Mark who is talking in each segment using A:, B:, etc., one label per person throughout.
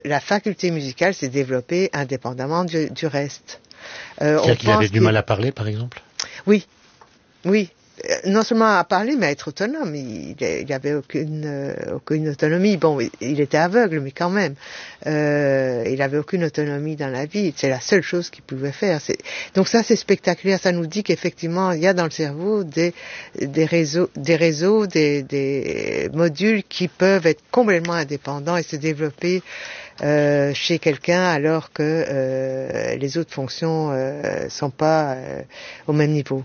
A: La faculté musicale s'est développée indépendamment du reste.
B: C'est-à-dire qu'il avait du mal à parler, par exemple?
A: Oui, oui. Non seulement à parler, mais à être autonome. Il avait aucune autonomie. Bon, il était aveugle, mais quand même. Il avait aucune autonomie dans la vie. C'est la seule chose qu'il pouvait faire. Donc ça, c'est spectaculaire. Ça nous dit qu'effectivement, il y a dans le cerveau des réseaux, des modules qui peuvent être complètement indépendants et se développer chez quelqu'un alors que les autres fonctions sont pas au même niveau.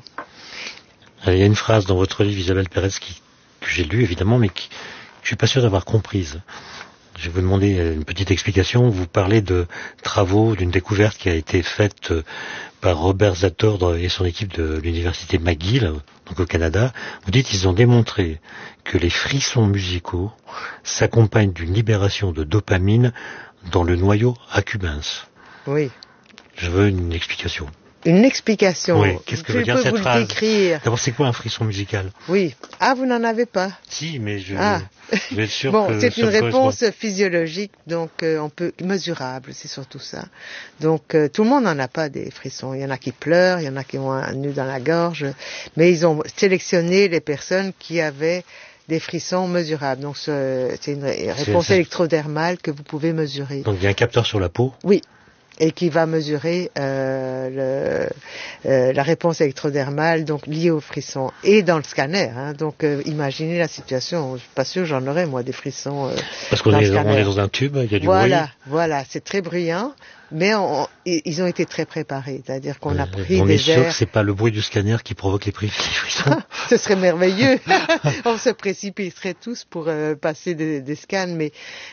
B: Il y a une phrase dans votre livre, Isabelle Pérez, que j'ai lu évidemment, mais que je suis pas sûr d'avoir comprise. Je vais vous demander une petite explication. Vous parlez de travaux, d'une découverte qui a été faite par Robert Zator et son équipe de l'université McGill, donc au Canada. Vous dites qu'ils ont démontré que les frissons musicaux s'accompagnent d'une libération de dopamine dans le noyau accumbens.
A: Oui.
B: Je veux une explication.
A: Une explication.
B: Oui, qu'est-ce que veut dire cette phrase? D'abord, c'est quoi un frisson musical?
A: Oui. Ah, vous n'en avez pas?
B: Si, mais je vais être sûr
A: bon,
B: que
A: c'est une réponse physiologique, donc on peut mesurable, c'est surtout ça. Donc tout le monde n'en a pas des frissons. Il y en a qui pleurent, il y en a qui ont un nœud dans la gorge, mais ils ont sélectionné les personnes qui avaient des frissons mesurables. Donc c'est une réponse électrodermale que vous pouvez mesurer.
B: Donc il y a un capteur sur la peau?
A: Oui. Et qui va mesurer la réponse électrodermale donc liée au frisson et dans le scanner. Donc imaginez la situation. Je suis pas sûr que j'en aurais moi des frissons.
B: Parce qu'on est dans un tube, il y a du bruit.
A: Voilà, c'est très bruyant, mais ils ont été très préparés. C'est-à-dire qu'on a pris
B: on
A: des
B: est sûr
A: airs.
B: que c'est pas le bruit du scanner qui provoque les frissons.
A: Ce serait merveilleux. On se précipiterait tous pour passer des scans, mais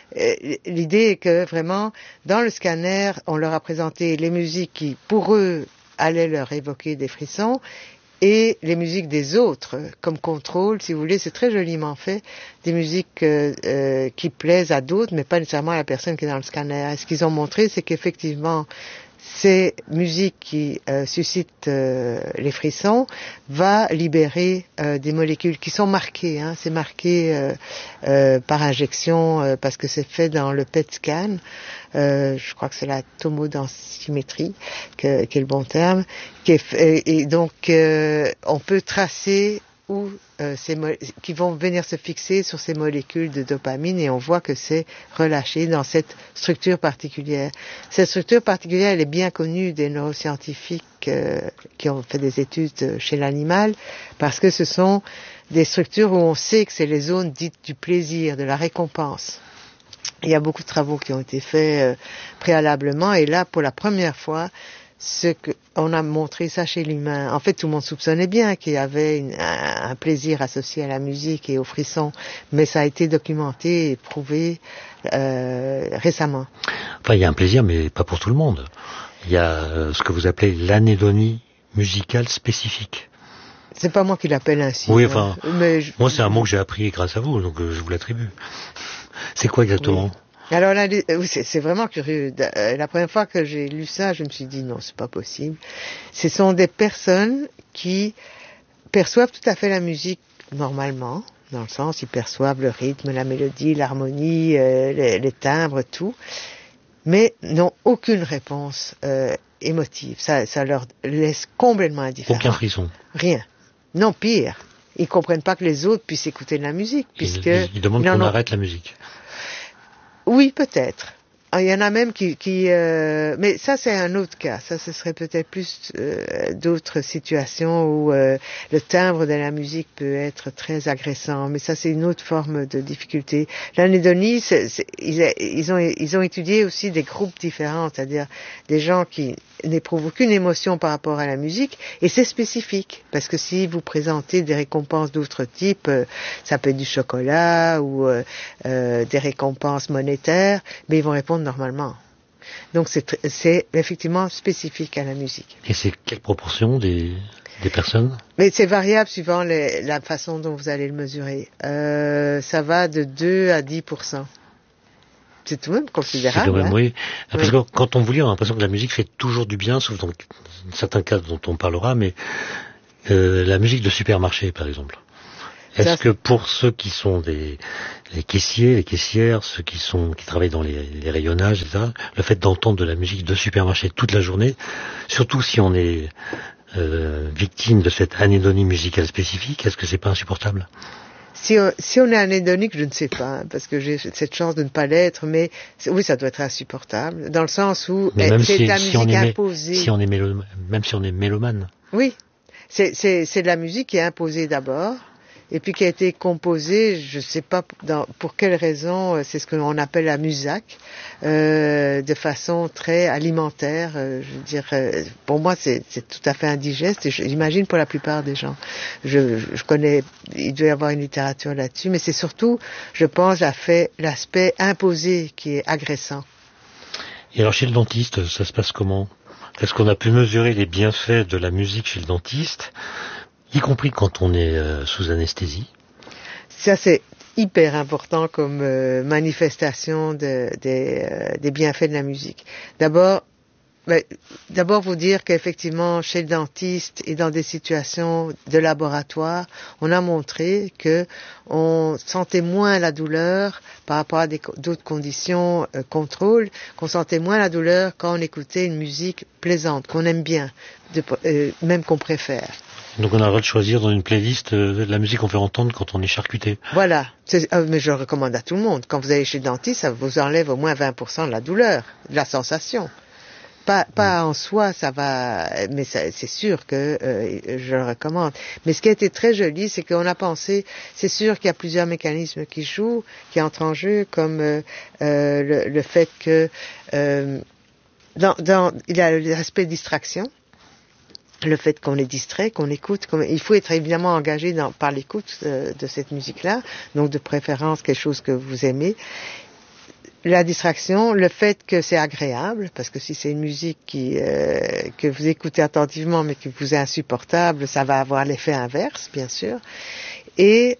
A: l'idée est que vraiment dans le scanner, on leur a présenté les musiques qui, pour eux, allaient leur évoquer des frissons et les musiques des autres comme contrôle, si vous voulez, c'est très joliment fait, des musiques qui plaisent à d'autres, mais pas nécessairement à la personne qui est dans le scanner. Et ce qu'ils ont montré, c'est qu'effectivement, ces musiques qui suscitent les frissons va libérer des molécules qui sont marquées. C'est marqué par injection parce que c'est fait dans le PET scan. Je crois que c'est la tomodensitométrie qui est le bon terme. Et donc on peut tracer où qui vont venir se fixer sur ces molécules de dopamine et on voit que c'est relâché dans cette structure particulière. Cette structure particulière, elle est bien connue des neuroscientifiques qui ont fait des études chez l'animal parce que ce sont des structures où on sait que c'est les zones dites du plaisir, de la récompense. Il y a beaucoup de travaux qui ont été faits préalablement et là, pour la première fois, on a montré ça chez l'humain. En fait, tout le monde soupçonnait bien qu'il y avait un plaisir associé à la musique et aux frissons, mais ça a été documenté et prouvé récemment.
B: Enfin, il y a un plaisir, mais pas pour tout le monde. Il y a ce que vous appelez l'anédonie musicale spécifique.
A: C'est pas moi qui l'appelle ainsi.
B: Oui, enfin, moi c'est un mot que j'ai appris grâce à vous, donc je vous l'attribue. C'est quoi exactement?
A: Oui. Alors là, c'est vraiment curieux. La première fois que j'ai lu ça, je me suis dit non, c'est pas possible. Ce sont des personnes qui perçoivent tout à fait la musique normalement, dans le sens ils perçoivent le rythme, la mélodie, l'harmonie, les timbres, tout, mais n'ont aucune réponse émotive. Ça leur laisse complètement indifférent.
B: Aucun frisson.
A: Rien. Non, pire. Ils comprennent pas que les autres puissent écouter de la musique, puisque
B: ils demandent qu'on arrête la musique.
A: Oui, peut-être. Il y en a même mais ça c'est un autre cas. Ça, ce serait peut-être plus d'autres situations où le timbre de la musique peut être très agressant. Mais ça, c'est une autre forme de difficulté. L'anédonie, ils ont étudié aussi des groupes différents, c'est-à-dire des gens qui n'éprouvent aucune émotion par rapport à la musique, et c'est spécifique, parce que si vous présentez des récompenses d'autres types, ça peut être du chocolat ou des récompenses monétaires, mais ils vont répondre normalement. Donc c'est effectivement spécifique à la musique.
B: Et c'est quelle proportion des personnes?
A: Mais c'est variable suivant la façon dont vous allez le mesurer. Ça va de 2 à 10%. C'est tout de même considérable.
B: C'est quand même, oui. Parce que quand on vous lit, on a l'impression que la musique fait toujours du bien, sauf dans certains cas dont on parlera, mais la musique de supermarché, par exemple. Est-ce que pour ceux qui sont les caissiers, les caissières, ceux qui travaillent dans les rayonnages, etc., le fait d'entendre de la musique de supermarché toute la journée, surtout si on est victime de cette anédonie musicale spécifique, est-ce que c'est pas insupportable?
A: Si on est anédonique, je ne sais pas, hein, parce que j'ai cette chance de ne pas l'être, mais oui, ça doit être insupportable, dans le sens où c'est de la musique imposée.
B: Même si on est mélomane.
A: Oui, c'est de la musique qui est imposée d'abord, et puis qui a été composée, je ne sais pas pour quelle raison, c'est ce qu'on appelle la musac, de façon très alimentaire. Je veux dire, pour moi, c'est tout à fait indigeste, et j'imagine pour la plupart des gens. Je connais, il doit y avoir une littérature là-dessus, mais c'est surtout, je pense, l'aspect imposé qui est agressant.
B: Et alors chez le dentiste, ça se passe comment? Est-ce qu'on a pu mesurer les bienfaits de la musique chez le dentiste, y compris quand on est sous anesthésie?
A: Ça, c'est hyper important comme manifestation des bienfaits de la musique. D'abord, vous dire qu'effectivement, chez le dentiste et dans des situations de laboratoire, on a montré que on sentait moins la douleur par rapport à d'autres conditions contrôle, qu'on sentait moins la douleur quand on écoutait une musique plaisante, qu'on aime bien, même qu'on préfère.
B: Donc on a le droit de choisir dans une playlist de la musique qu'on fait entendre quand on est charcuté.
A: Voilà, mais je le recommande à tout le monde. Quand vous allez chez le dentiste, ça vous enlève au moins 20% de la douleur, de la sensation. Pas en soi, ça va, mais c'est sûr que je le recommande. Mais ce qui a été très joli, c'est qu'on a pensé, c'est sûr qu'il y a plusieurs mécanismes qui jouent, qui entrent en jeu, comme le fait que il y a l'aspect distraction. Le fait qu'on est distrait, qu'on écoute, il faut être évidemment engagé par l'écoute de cette musique-là, donc de préférence quelque chose que vous aimez. La distraction, le fait que c'est agréable, parce que si c'est une musique que vous écoutez attentivement mais qui vous est insupportable, ça va avoir l'effet inverse, bien sûr. Et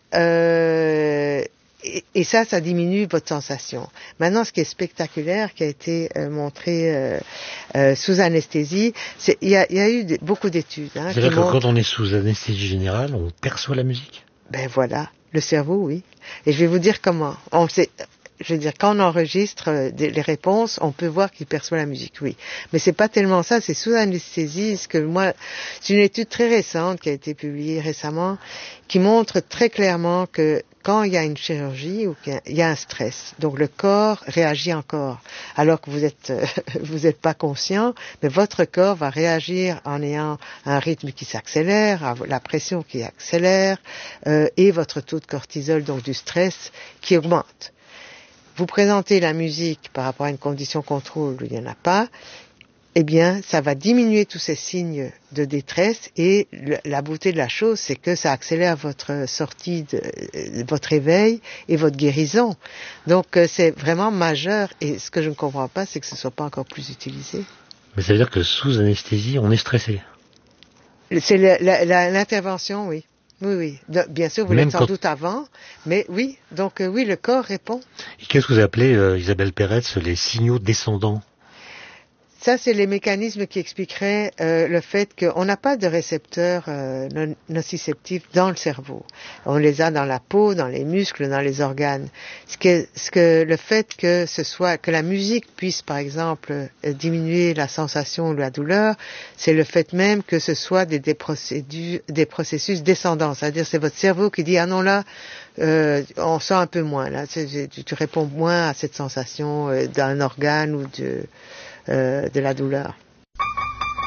A: ça diminue votre sensation. Maintenant, ce qui est spectaculaire, qui a été montré sous anesthésie, il y a eu beaucoup d'études.
C: C'est-à-dire que quand on est sous anesthésie générale, on perçoit la musique?
A: Ben voilà, le cerveau, oui. Et je vais vous dire comment. Je veux dire, quand on enregistre les réponses, on peut voir qu'il perçoit la musique, oui. Mais c'est pas tellement ça, c'est sous anesthésie, c'est une étude très récente qui a été publiée récemment, qui montre très clairement que quand il y a une chirurgie ou qu'il y a un stress, donc le corps réagit encore, alors que vous êtes pas conscient, mais votre corps va réagir en ayant un rythme qui s'accélère, la pression qui accélère, et votre taux de cortisol, donc du stress, qui augmente. Vous présentez la musique par rapport à une condition contrôle où il n'y en a pas, eh bien, ça va diminuer tous ces signes de détresse et la beauté de la chose, c'est que ça accélère votre sortie votre éveil et votre guérison. Donc, c'est vraiment majeur et ce que je ne comprends pas, c'est que ce ne soit pas encore plus utilisé.
C: Mais ça veut dire que sous anesthésie, on est stressé?
A: C'est l'intervention, oui. Oui. Bien sûr, vous l'êtes sans doute avant, mais oui. Donc oui, le corps répond.
C: Et qu'est-ce que vous appelez, Isabelle Peretz, les signaux descendants?
A: Ça, c'est les mécanismes qui expliqueraient le fait qu'on n'a pas de récepteurs nociceptifs dans le cerveau. On les a dans la peau, dans les muscles, dans les organes. Le fait que la musique puisse, par exemple, diminuer la sensation ou la douleur, c'est le fait même que ce soit des processus descendants. C'est-à-dire, c'est votre cerveau qui dit, ah non, là, on sent un peu moins, là. Tu réponds moins à cette sensation d'un organe ou de la douleur.